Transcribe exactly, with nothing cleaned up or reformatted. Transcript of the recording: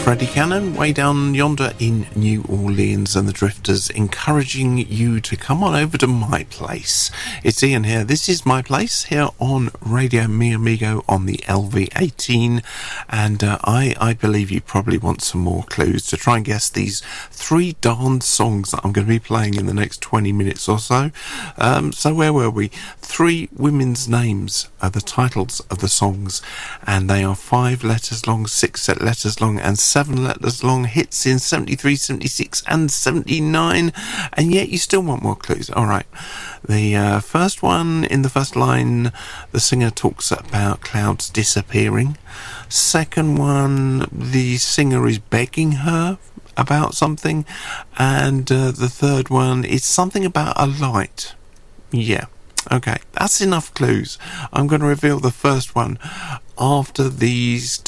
Freddie Cannon, way down yonder in New Orleans, and the Drifters encouraging you to come on over to my place. It's Ian here. This is my place here on Radio Mi Amigo on the L V eighteen, and uh, I, I believe you probably want some more clues to try and guess these three dance songs that I'm going to be playing in the next twenty minutes or so. Um, so where were we? Three women's names are the titles of the songs, and they are five letters long, six letters long, and seven letters long, hits in seventy-three, seventy-six and seventy-nine, and yet you still want more clues. Alright, the uh, first one, in the first line, the singer talks about clouds disappearing. Second one, the singer is begging her about something, and uh, the third one is something about a light. Yeah, okay, that's enough clues. I'm going to reveal the first one after these